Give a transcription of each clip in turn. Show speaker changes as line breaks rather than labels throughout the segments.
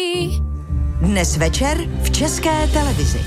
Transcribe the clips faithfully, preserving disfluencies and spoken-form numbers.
lepší.
Dnes večer v České televizi.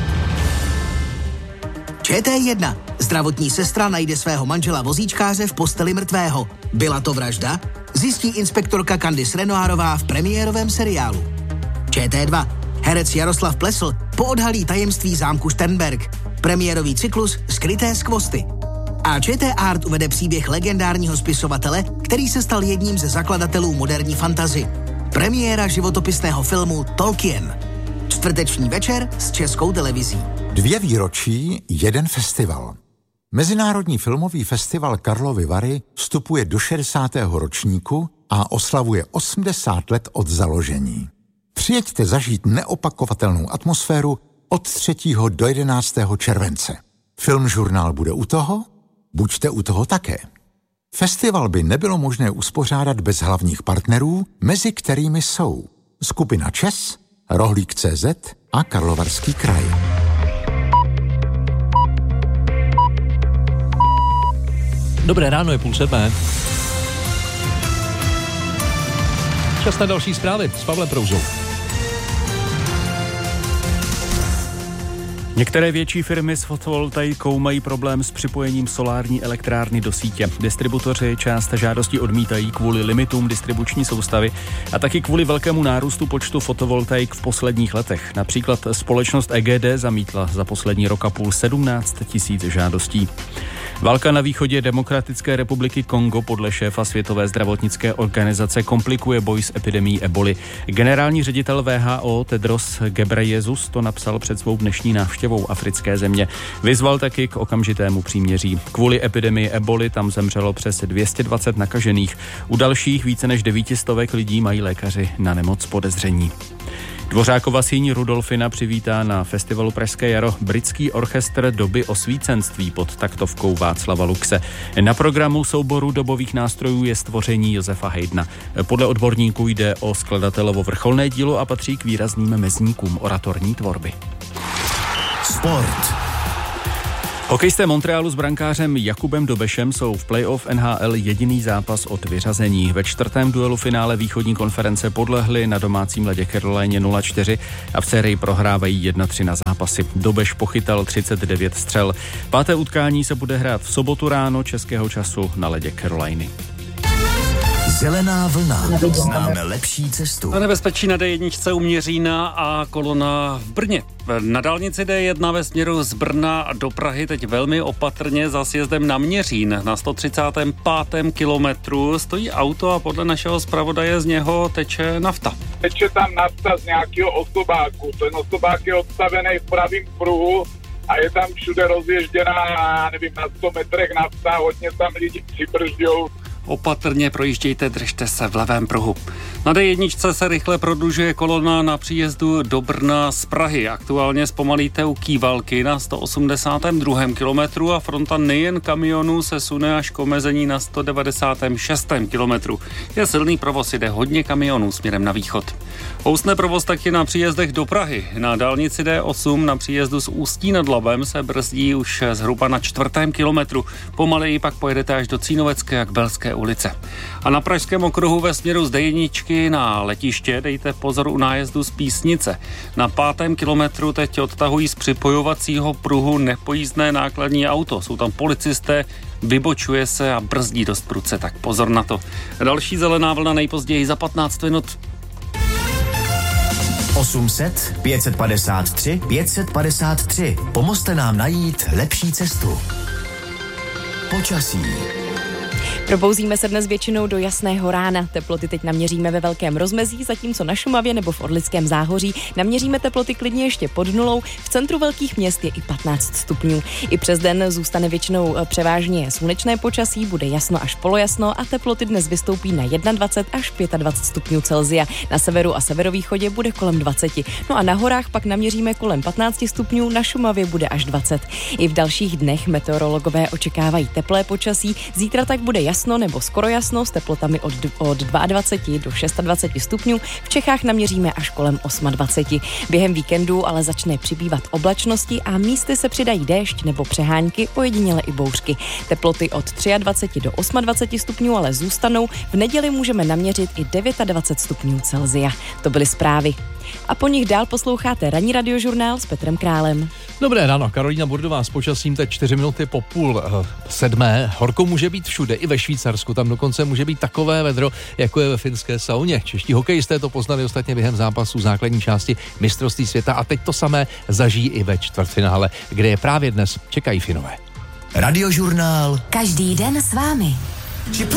Č T jedna. Zdravotní sestra najde svého manžela vozíčkáře v posteli mrtvého. Byla to vražda? Zjistí inspektorka Candice Renoirová v premiérovém seriálu. Č T dva. Herec Jaroslav Plesl poodhalí tajemství zámku Sternberg. Premiérový cyklus Skryté skvosty. A Č T Art uvede příběh legendárního spisovatele, který se stal jedním ze zakladatelů moderní fantasy. Premiéra životopisného filmu Tolkien. Čtvrteční večer s Českou televizí.
Dvě výročí, jeden festival. Mezinárodní filmový festival Karlovy Vary vstupuje do šedesátého ročníku a oslavuje osmdesát let od založení. Přijeďte zažít neopakovatelnou atmosféru od třetího do jedenáctého července. Filmžurnál bude u toho? Buďte u toho také. Festival by nebylo možné uspořádat bez hlavních partnerů, mezi kterými jsou skupina ČES, Rohlík tečka cé zet a Karlovarský kraj.
Dobré ráno, je půl sedmé. Čas na další zprávy s Pavlem Prouzou.
Některé větší firmy s fotovoltaikou mají problém s připojením solární elektrárny do sítě. Distributoři část žádostí odmítají kvůli limitům distribuční soustavy a taky kvůli velkému nárůstu počtu fotovoltaik v posledních letech. Například společnost E G D zamítla za poslední rok a půl sedmnáct tisíc žádostí. Válka na východě Demokratické republiky Kongo podle šéfa Světové zdravotnické organizace komplikuje boj s epidemií eboli. Generální ředitel W H O Tedros Ghebreyesus to napsal před svou dnešní návštěvou africké země. Vyzval taky k okamžitému příměří. Kvůli epidemii eboli tam zemřelo přes dvě stě dvacet nakažených. U dalších více než devítistovek lidí mají lékaři na nemoc podezření. Dvořákova síň Rudolfina přivítá na festivalu Pražské jaro britský orchestr doby osvícenství pod taktovkou Václava Luxe. Na programu souboru dobových nástrojů je stvoření Josefa Haydna. Podle odborníků jde o skladatelovo vrcholné dílo a patří k výrazným mezníkům oratorní tvorby.
Sport.
Hokejisté Montrealu s brankářem Jakubem Dobešem jsou v playoff N H L jediný zápas od vyřazení. Ve čtvrtém duelu finále východní konference podlehli na domácím ledě Carolině nula čtyři a v sérii prohrávají jedna tři na zápasy. Dobeš pochytal třicet devět střel. Páté utkání se bude hrát v sobotu ráno českého času na ledě Caroliny.
Zelená vlna. Známe lepší cestu.
Na nebezpečí na D jedna u Měřína a kolona v Brně. Na dálnici D jedna ve směru z Brna do Prahy teď velmi opatrně za sjezdem na Měřín. Na sto třicátém pátém kilometru stojí auto a podle našeho zpravodaje z něho teče nafta.
Teče tam nafta z nějakého osobáku. Ten osobák je odstavený v pravým pruhu a je tam všude rozježděná, nevím, na sto metrech nafta, hodně tam lidi přibržďou.
Opatrně projíždějte, držte se v levém pruhu. Na D jedna se rychle prodlužuje kolona na příjezdu do Brna z Prahy. Aktuálně zpomalíte u Kývalky na sto osmdesátém druhém kilometru a fronta nejen kamionů se sune až k omezení na sto devadesátém šestém kilometru. Je silný provoz, jde hodně kamionů směrem na východ. Housne provoz taky na příjezdech do Prahy. Na dálnici D osm na příjezdu z Ústí nad Labem se brzdí už zhruba na čtvrtém kilometru. Pomaleji pak pojedete až do Cínovecké a k Belské ulice. A na Pražském okruhu ve směru z D jedna na letiště dejte pozor u nájezdu z Písnice. Na pátém kilometru teď odtahují z připojovacího pruhu nepojízdné nákladní auto. Jsou tam policisté, vybočuje se a brzdí dost prudce, tak pozor na to. Další zelená vlna nejpozději za patnáct minut.
osm set, pět set padesát tři, pět set padesát tři. Pomozte nám najít lepší cestu. Počasí.
Probouzíme se dnes většinou do jasného rána. Teploty teď naměříme ve velkém rozmezí, zatímco na Šumavě nebo v Orlickém záhoří naměříme teploty klidně ještě pod nulou. V centru velkých měst je i patnáct stupňů. I přes den zůstane většinou převážně slunečné počasí, bude jasno až polojasno a teploty dnes vystoupí na dvacet jedna až dvacet pět stupňů Celsia. Na severu a severovýchodě bude kolem dvacet. No a na horách pak naměříme kolem patnáct stupňů, na Šumavě bude až dvacet. I v dalších dnech meteorologové očekávají teplé počasí. Zítra tak bude jasno jasno nebo skoro jasno s teplotami od, od dvacet dva do dvacet šest stupňů. V Čechách naměříme až kolem dvacet osm. Během víkendu ale začne přibývat oblačnosti a místy se přidají déšť nebo přehánky, ojediněle i bouřky. Teploty od dvacet tři do dvacet osm stupňů ale zůstanou. V neděli můžeme naměřit i dvacet devět stupňů Celsia. To byly zprávy. A po nich dál posloucháte ranní radiožurnál s Petrem Králem.
Dobré ráno, Karolína Burdová s počasím teď čtyři minuty po půl uh, sedmé. Horko může být všude, i ve Švýcarsku. Tam dokonce může být takové vedro, jako je ve finské sauně. Čeští hokejisté to poznali ostatně během zápasu základní části mistrovství světa a teď to samé zažijí i ve čtvrtfinále, kde je právě dnes čekají Finové.
Radiožurnál.
Každý den s vámi.